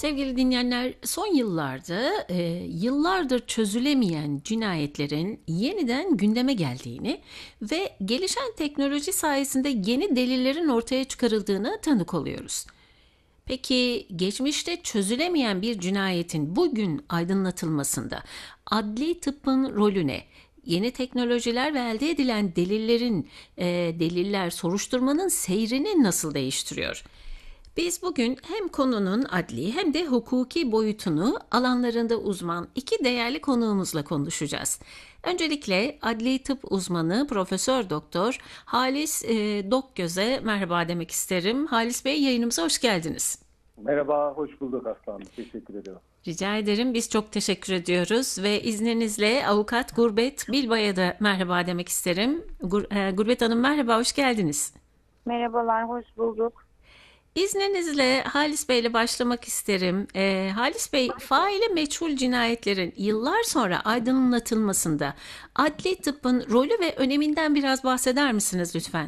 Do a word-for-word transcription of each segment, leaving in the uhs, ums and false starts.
Sevgili dinleyenler, son yıllarda e, yıllardır çözülemeyen cinayetlerin yeniden gündeme geldiğini ve gelişen teknoloji sayesinde yeni delillerin ortaya çıkarıldığına tanık oluyoruz. Peki geçmişte çözülemeyen bir cinayetin bugün aydınlatılmasında adli tıbbın rolü ne? Yeni teknolojiler ve elde edilen delillerin, e, deliller soruşturmanın seyrini nasıl değiştiriyor? Biz bugün hem konunun adli hem de hukuki boyutunu alanlarında uzman iki değerli konuğumuzla konuşacağız. Öncelikle adli tıp uzmanı Profesör Doktor Halis e, Dokgöz'e merhaba demek isterim. Halis Bey, yayınımıza hoş geldiniz. Merhaba, hoş bulduk Aslan. Teşekkür ederim. Rica ederim. Biz çok teşekkür ediyoruz ve izninizle Avukat Gurbet Bilbay'a da merhaba demek isterim. Gur- e, Gurbet Hanım merhaba, hoş geldiniz. Merhabalar, hoş bulduk. İzninizle Halis Bey ile başlamak isterim. Ee, Halis Bey, faili meçhul cinayetlerin yıllar sonra aydınlatılmasında adli tıbbın rolü ve öneminden biraz bahseder misiniz lütfen?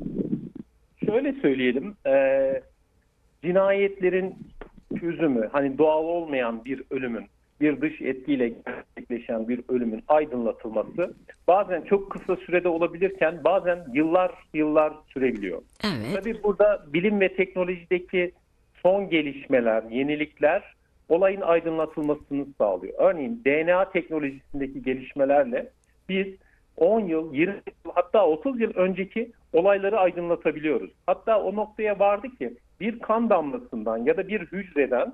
Şöyle söyleyelim, e, cinayetlerin çözümü, hani doğal olmayan bir ölümün, bir dış etkiyle gerçekleşen bir ölümün aydınlatılması bazen çok kısa sürede olabilirken bazen yıllar yıllar sürebiliyor. Evet. Tabii burada bilim ve teknolojideki son gelişmeler, yenilikler olayın aydınlatılmasını sağlıyor. Örneğin D N A teknolojisindeki gelişmelerle biz on yıl, yirmi yıl, hatta otuz yıl önceki olayları aydınlatabiliyoruz. Hatta o noktaya vardı ki bir kan damlasından ya da bir hücreden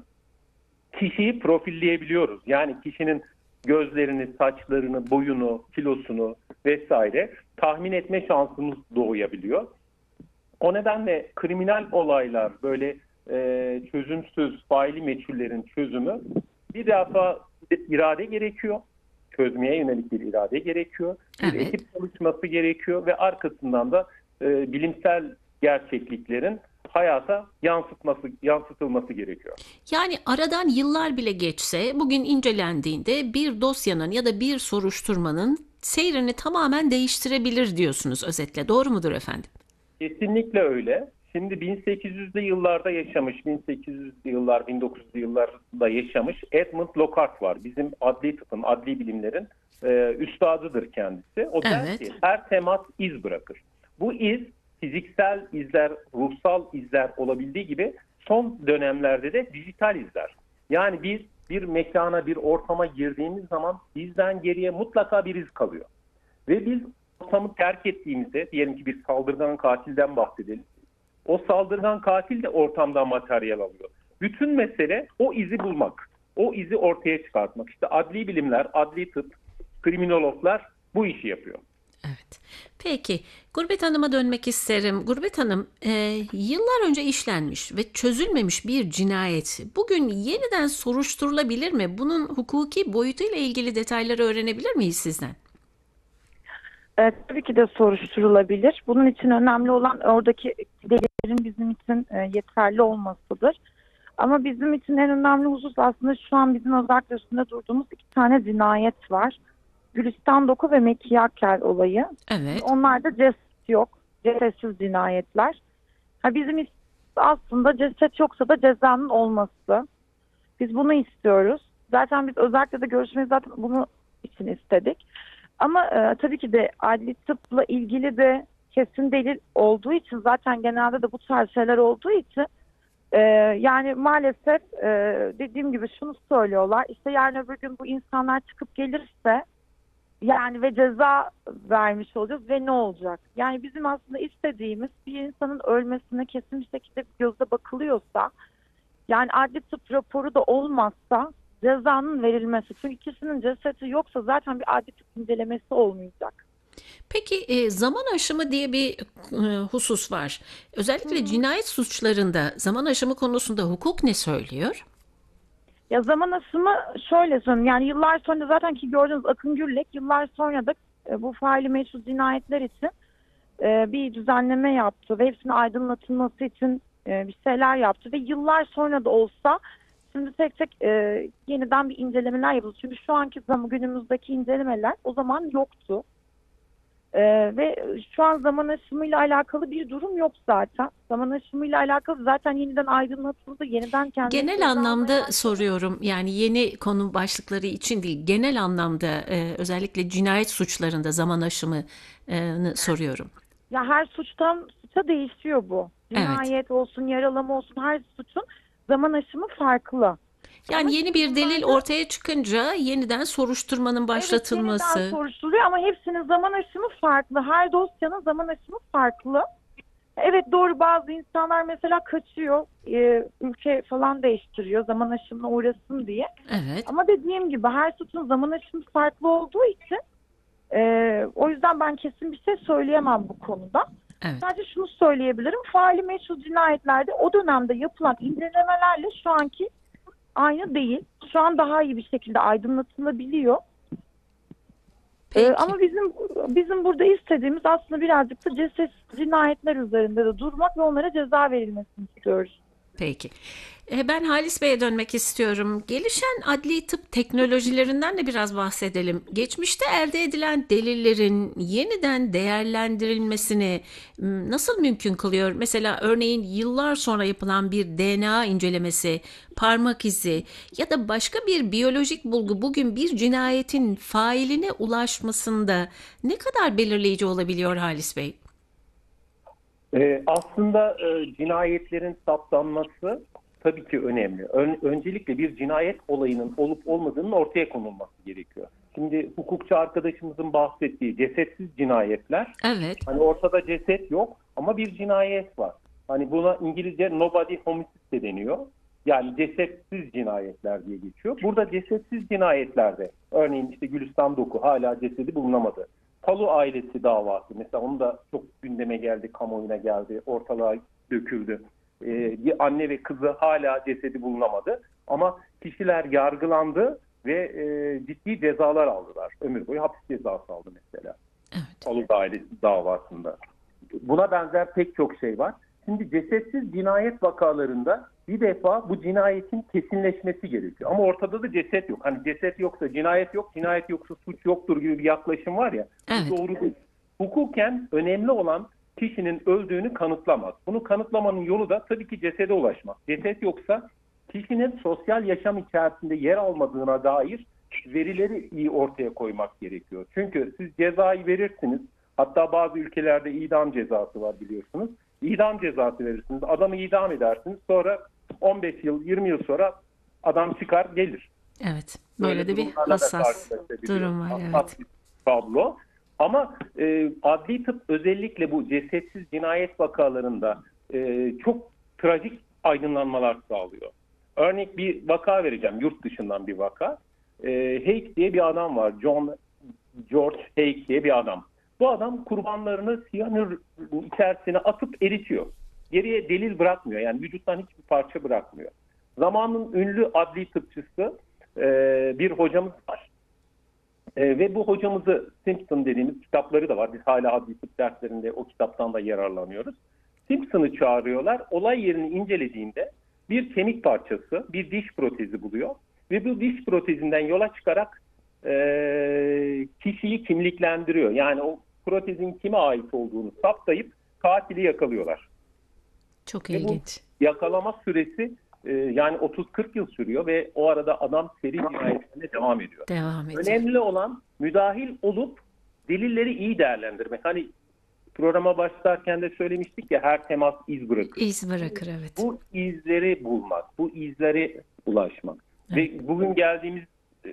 kişiyi profilleyebiliyoruz. Yani kişinin gözlerini, saçlarını, boyunu, kilosunu vesaire tahmin etme şansımız doğuyabiliyor. O nedenle kriminal olaylar, böyle e, çözümsüz faili meçhullerin çözümü bir defa irade gerekiyor. Çözmeye yönelik bir irade gerekiyor. Bir Evet. ekip çalışması gerekiyor ve arkasından da e, bilimsel gerçekliklerin hayata yansıtması, yansıtılması gerekiyor. Yani aradan yıllar bile geçse bugün incelendiğinde bir dosyanın ya da bir soruşturmanın seyrini tamamen değiştirebilir diyorsunuz özetle. Doğru mudur efendim? Kesinlikle öyle. Şimdi bin sekiz yüzlü yıllarda yaşamış, bin sekiz yüzlü yıllar, bin dokuz yüzlü yıllarda yaşamış Edmund Lockhart var. Bizim adli tıpın, adli bilimlerin e, üstadıdır kendisi. O der Evet. ki her temas iz bırakır. Bu iz fiziksel izler, ruhsal izler olabildiği gibi son dönemlerde de dijital izler. Yani biz bir mekana, bir ortama girdiğimiz zaman bizden geriye mutlaka bir iz kalıyor. Ve biz ortamı terk ettiğimizde, diyelim ki bir saldırgan katilden bahsedelim. O saldırgan katil de ortamdan materyal alıyor. Bütün mesele o izi bulmak, o izi ortaya çıkartmak. İşte adli bilimler, adli tıp, kriminologlar bu işi yapıyor. Evet. Peki, Gurbet Hanım'a dönmek isterim. Gurbet Hanım, e, yıllar önce işlenmiş ve çözülmemiş bir cinayet bugün yeniden soruşturulabilir mi? Bunun hukuki boyutuyla ilgili detayları öğrenebilir miyiz sizden? Ee, tabii ki de soruşturulabilir. Bunun için önemli olan oradaki delillerin bizim için e, yeterli olmasıdır. Ama bizim için en önemli husus aslında şu an bizim özellikle üstünde durduğumuz iki tane cinayet var. Gülistan Doku ve Mekke Yakel olayı. Evet. Onlarda ceset yok. Cesetsiz cinayetler. Ha, bizim is- aslında ceset yoksa da cezanın olması. Biz bunu istiyoruz. Zaten biz özellikle de görüşmeyi zaten bunu için istedik. Ama e, tabii ki de adli tıpla ilgili de kesin delil olduğu için zaten genelde de bu tarz şeyler olduğu için e, yani maalesef e, dediğim gibi şunu söylüyorlar. İşte yarın öbür gün bu insanlar çıkıp gelirse yani ve ceza vermiş olacağız ve ne olacak? Yani bizim aslında istediğimiz bir insanın ölmesine kesin bir şekilde gözle bakılıyorsa, yani adli tıp raporu da olmazsa cezanın verilmesi. Çünkü ikisinin cesedi yoksa zaten bir adli tıp incelemesi olmayacak. Peki e, zaman aşımı diye bir e, husus var. Özellikle cinayet suçlarında zaman aşımı konusunda hukuk ne söylüyor? Ya zaman aşımı şöyle söyleyeyim. Yani yıllar sonra zaten ki gördüğünüz Akın Gürlek yıllar sonra da e, bu faili meşru cinayetler için e, bir düzenleme yaptı ve hepsinin aydınlatılması için e, bir şeyler yaptı ve yıllar sonra da olsa şimdi tek tek e, yeniden bir incelemeler yapıldı. Çünkü şu anki zaman günümüzdeki incelemeler o zaman yoktu. Ee, ve şu an zaman aşımıyla alakalı bir durum yok zaten. Zaman aşımıyla alakalı zaten yeniden aydınlatıldı, yeniden kendini Genel almaya anlamda başladı. soruyorum. Yani yeni konu başlıkları için değil, genel anlamda e, özellikle cinayet suçlarında zaman aşımını soruyorum. Ya her suçtan suça değişiyor bu. Evet. Cinayet olsun, yaralama olsun, her suçun zaman aşımı farklı. Ama Yani yeni şimdi bir delil bunlarda ortaya çıkınca yeniden soruşturmanın evet yeniden başlatılması. soruşturuluyor ama hepsinin zaman aşımı farklı. Her dosyanın zaman aşımı farklı. Evet doğru, bazı insanlar mesela kaçıyor, e, ülke falan değiştiriyor zaman aşımına uğrasın diye. Evet, Ama dediğim gibi her suçun zaman aşımı farklı olduğu için e, o yüzden ben kesin bir şey söyleyemem bu konuda. evet. Sadece şunu söyleyebilirim. Faili meçhul cinayetlerde o dönemde yapılan incelemelerle şu anki aynı değil. Şu an daha iyi bir şekilde aydınlatılabiliyor. Ee, Peki. ama bizim bizim burada istediğimiz aslında birazcık da cesaretsiz cinayetler üzerinde de durmak ve onlara ceza verilmesini istiyoruz. Peki. E, Ben Halis Bey'e dönmek istiyorum. Gelişen adli tıp teknolojilerinden de biraz bahsedelim. Geçmişte elde edilen delillerin yeniden değerlendirilmesini m, nasıl mümkün kılıyor? Mesela örneğin yıllar sonra yapılan bir D N A incelemesi, parmak izi ya da başka bir biyolojik bulgu bugün bir cinayetin failine ulaşmasında ne kadar belirleyici olabiliyor Halis Bey? Ee, aslında e, cinayetlerin saptanması tabii ki önemli. Ön- öncelikle bir cinayet olayının olup olmadığının ortaya konulması gerekiyor. Şimdi hukukçu arkadaşımızın bahsettiği cesetsiz cinayetler, Evet, hani ortada ceset yok ama bir cinayet var. Hani buna İngilizce nobody homicide de deniyor. Yani cesetsiz cinayetler diye geçiyor. Burada cesetsiz cinayetlerde örneğin işte Gülistan Doku hala cesedi bulunamadı. Palu ailesi davası mesela, onu da çok gündeme geldi, kamuoyuna geldi, ortalığa döküldü. Ee, bir anne ve kızı hala cesedi bulunamadı ama kişiler yargılandı ve e, ciddi cezalar aldılar. Ömür boyu hapis cezası aldı mesela. evet. Palu ailesi davasında. Buna benzer pek çok şey var. Şimdi cesetsiz cinayet vakalarında bir defa bu cinayetin kesinleşmesi gerekiyor. Ama ortada da ceset yok. Hani ceset yoksa cinayet yok, cinayet yoksa suç yoktur gibi bir yaklaşım var ya. Evet. Bu doğru değil. Hukuken önemli olan kişinin öldüğünü kanıtlamak. Bunu kanıtlamanın yolu da tabii ki cesede ulaşmak. Ceset yoksa kişinin sosyal yaşam içerisinde yer almadığına dair verileri iyi ortaya koymak gerekiyor. Çünkü siz cezayı verirsiniz. Hatta bazı ülkelerde idam cezası var biliyorsunuz. İdam cezası verirsiniz. Adamı idam edersiniz. Sonra on beş yıl, yirmi yıl sonra adam çıkar gelir. Evet. Böyle de bir durumlarla da hassas karşılaşabiliyoruz. durum var. Hassas Evet. bir tablo. Ama e, adli tıp özellikle bu cesetsiz cinayet vakalarında e, çok trajik aydınlanmalar sağlıyor. Örnek bir vaka vereceğim. Yurt dışından bir vaka. E, Haig diye bir adam var. John George Haig diye bir adam. Bu adam kurbanlarını siyanür içerisine atıp eritiyor. Geriye delil bırakmıyor. Yani vücuttan hiçbir parça bırakmıyor. Zamanın ünlü adli tıpçısı e, bir hocamız var. E, ve bu hocamızı, Simpson dediğimiz kitapları da var. Biz hala adli tıp derslerinde o kitaptan da yararlanıyoruz. Simpson'ı çağırıyorlar. Olay yerini incelediğinde bir kemik parçası, bir diş protezi buluyor. Ve bu diş protezinden yola çıkarak e, kişiyi kimliklendiriyor. Yani o protezin kime ait olduğunu saptayıp katili yakalıyorlar. Çok Ve bu ilginç. yakalama süresi e, yani otuz kırk yıl sürüyor ve o arada adam seri cinayetlerine devam ediyor. Devam ediyor. Önemli olan müdahil olup delilleri iyi değerlendirmek. Hani programa başlarken de söylemiştik ya, her temas iz bırakır. İz bırakır, evet. Bu izleri bulmak, bu izleri ulaşmak. Evet. Ve bugün geldiğimiz